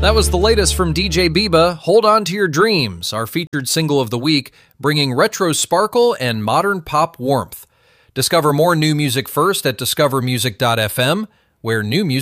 That was the latest from DJ Biba, Hold On to Your Dreams, our featured single of the week, bringing retro sparkle and modern pop warmth. Discover more new music first at discovermusic.fm, where new music